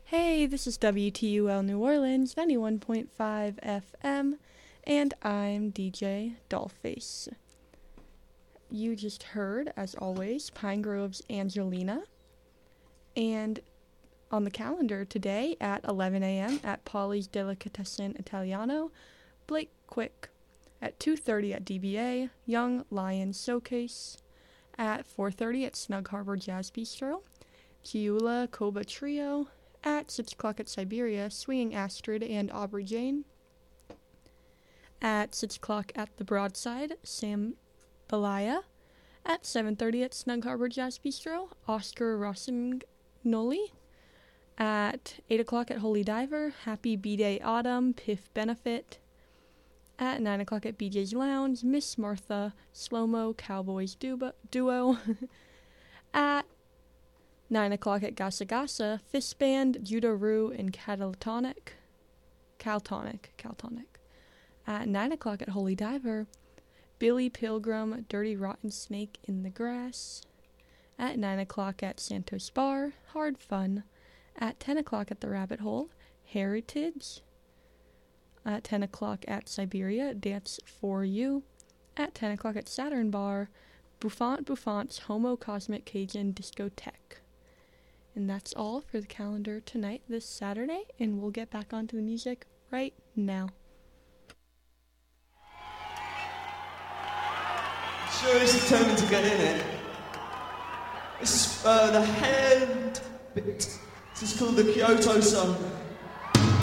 Hey, this is WTUL New Orleans 91.5 FM, and I'm DJ Dollface. You just heard, as always, Pine Grove's Angelina. And on the calendar today at 11 a.m. at Polly's Delicatessen Italiano, Blake Quick. At 2:30 at DBA, Young Lion Showcase. At 4:30 at Snug Harbor Jazz Bistro, Giula Koba Trio. At 6 o'clock at Siberia, Swinging Astrid and Aubrey Jane. At 6 o'clock at the Broadside, Sam Balaya. At 7:30 at Snug Harbor Jazz Bistro, Oscar Rossignoli. At 8 o'clock at Holy Diver, Happy B-Day Autumn, Piff Benefit. At 9 o'clock at BJ's Lounge, Miss Martha, Slow-Mo Cowboys Duo. At 9 o'clock at Gasa Gasa, Fist Band, Judo Roo, and Caltonic. At 9 o'clock at Holy Diver, Billy Pilgrim, Dirty Rotten Snake in the Grass. At 9 o'clock at Santos Bar, Hard Fun. At 10 o'clock at the Rabbit Hole, Heritage. At 10 o'clock at Siberia, Dance for You. At 10 o'clock at Saturn Bar, Buffant's Homo Cosmic Cajun Discotheque. And that's all for the calendar tonight, this Saturday, and we'll get back onto the music right now. Sure is determined to get in it. It's the head bit. This is called the Kyoto Song.